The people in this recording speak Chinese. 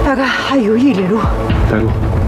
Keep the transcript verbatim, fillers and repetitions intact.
大概还有一里路。 带路。